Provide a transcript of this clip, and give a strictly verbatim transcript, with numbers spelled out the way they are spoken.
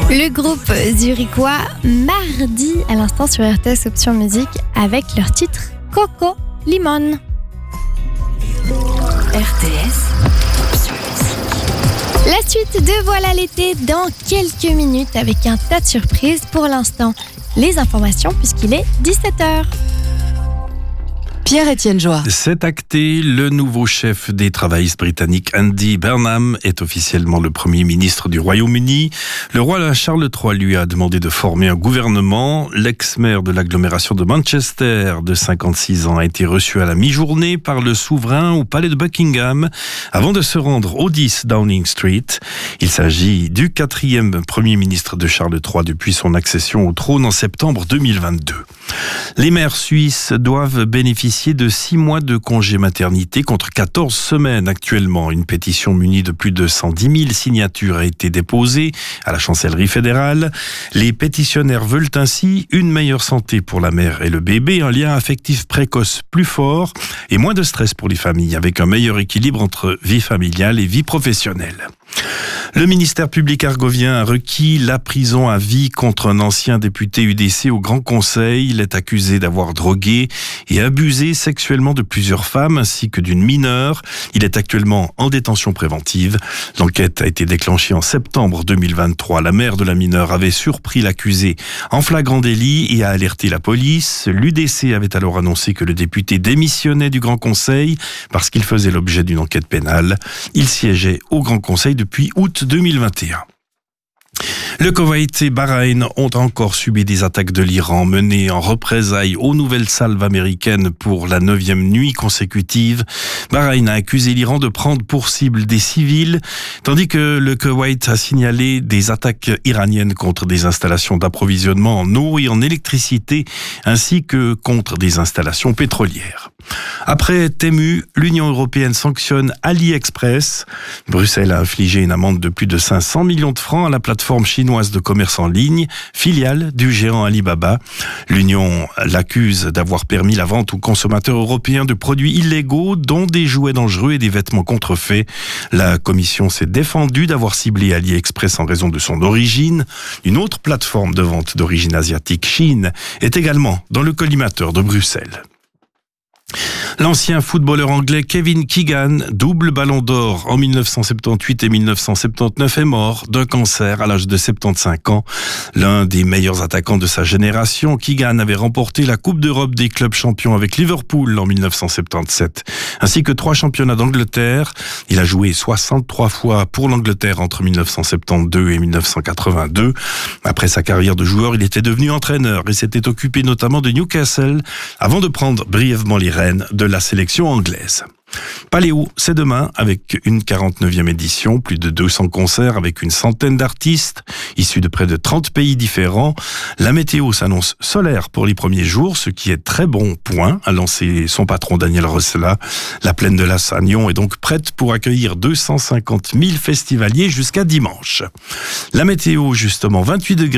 Le groupe zurichois Mardi à l'instant sur R T S Option Musique avec leur titre Coco Limon. R T S Option Musique. La suite de Voilà l'été dans quelques minutes avec un tas de surprises. Pour l'instant, les informations puisqu'il est dix-sept heures. Pierre-Étienne Joie. C'est acté, le nouveau chef des travaillistes britanniques Andy Burnham est officiellement le Premier ministre du Royaume-Uni. Le roi Charles trois lui a demandé de former un gouvernement. L'ex-maire de l'agglomération de Manchester de cinquante-six ans a été reçu à la mi-journée par le souverain au palais de Buckingham avant de se rendre au dix Downing Street. Il s'agit du quatrième Premier ministre de Charles trois depuis son accession au trône en septembre deux mille vingt-deux. Les mères suisses doivent bénéficier de six mois de congé maternité contre quatorze semaines actuellement. Une pétition munie de plus de cent dix mille signatures a été déposée à la chancellerie fédérale. Les pétitionnaires veulent ainsi une meilleure santé pour la mère et le bébé, un lien affectif précoce plus fort et moins de stress pour les familles, avec un meilleur équilibre entre vie familiale et vie professionnelle. Le ministère public argovien a requis la prison à vie contre un ancien député U D C au Grand Conseil. Il est accusé d'avoir drogué et abusé sexuellement de plusieurs femmes ainsi que d'une mineure. Il est actuellement en détention préventive. L'enquête a été déclenchée en septembre deux mille vingt-trois. La mère de la mineure avait surpris l'accusé en flagrant délit et a alerté la police. L'U D C avait alors annoncé que le député démissionnait du Grand Conseil parce qu'il faisait l'objet d'une enquête pénale. Il siégeait au Grand Conseil depuis août deux mille vingt et un. Le Koweït et Bahreïn ont encore subi des attaques de l'Iran menées en représailles aux nouvelles salves américaines pour la neuvième nuit consécutive. Bahreïn a accusé l'Iran de prendre pour cible des civils, tandis que le Koweït a signalé des attaques iraniennes contre des installations d'approvisionnement en eau et en électricité, ainsi que contre des installations pétrolières. Après Temu, l'Union européenne sanctionne AliExpress. Bruxelles a infligé une amende de plus de cinq cents millions de francs à la plateforme chinoise de commerce en ligne, filiale du géant Alibaba. L'Union l'accuse d'avoir permis la vente aux consommateurs européens de produits illégaux, dont des jouets dangereux et des vêtements contrefaits. La Commission s'est défendue d'avoir ciblé AliExpress en raison de son origine. Une autre plateforme de vente d'origine asiatique, Shein, est également dans le collimateur de Bruxelles. L'ancien footballeur anglais Kevin Keegan, double ballon d'or en mille neuf cent soixante-dix-huit et mille neuf cent soixante-dix-neuf, est mort d'un cancer à l'âge de soixante-quinze ans. L'un des meilleurs attaquants de sa génération, Keegan avait remporté la Coupe d'Europe des clubs champions avec Liverpool en mille neuf cent soixante-dix-sept, ainsi que trois championnats d'Angleterre. Il a joué soixante-trois fois pour l'Angleterre entre mille neuf cent soixante-douze et mille neuf cent quatre-vingt-deux. Après sa carrière de joueur, il était devenu entraîneur et s'était occupé notamment de Newcastle avant de prendre brièvement les rênes de la sélection anglaise. Paléo, c'est demain avec une quarante-neuvième édition, plus de deux cents concerts avec une centaine d'artistes issus de près de trente pays différents. La météo s'annonce solaire pour les premiers jours, ce qui est très bon point, a lancé son patron Daniel Rossella. La plaine de la Sagnon est donc prête pour accueillir deux cent cinquante mille festivaliers jusqu'à dimanche. La météo, justement, vingt-huit degrés